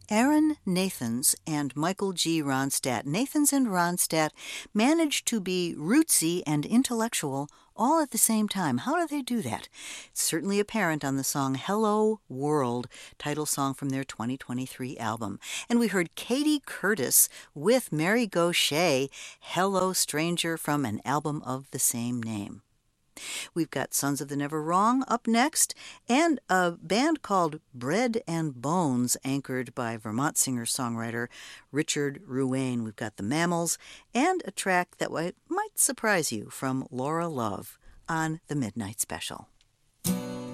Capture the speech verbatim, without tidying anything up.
Aaron Nathans and Michael G. Ronstadt. Nathans and Ronstadt managed to be rootsy and intellectual all at the same time. How do they do that? It's certainly apparent on the song Hello World, title song from their twenty twenty-three album. And we heard Katie Curtis with Mary Gauthier, Hello Stranger, from an album of the same name. We've got Sons of the Never Wrong up next, and a band called Bread and Bones, anchored by Vermont singer-songwriter Richard Ruane. We've got the Mammals, and a track that might surprise you from Laura Love on the Midnight Special.